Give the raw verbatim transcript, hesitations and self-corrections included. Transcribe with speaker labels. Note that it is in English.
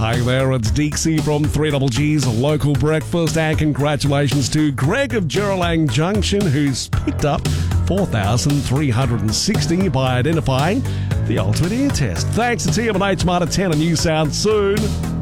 Speaker 1: Hi there, it's Deeksy from three G's Local Breakfast, and congratulations to Greg of Jeralang Junction, who's picked up four thousand three hundred sixty by identifying the ultimate ear test. Thanks to T M and H Marta ten, and you sound soon.